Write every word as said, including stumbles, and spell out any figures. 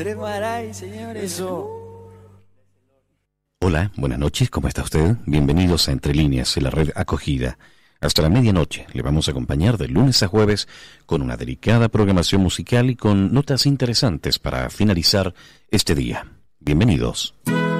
Andrés Maray, señores. Eso. Hola, buenas noches, ¿cómo está usted? Bienvenidos a Entre Líneas, en la red acogida. Hasta la medianoche le vamos a acompañar de lunes a jueves con una delicada programación musical y con notas interesantes para finalizar este día. Bienvenidos.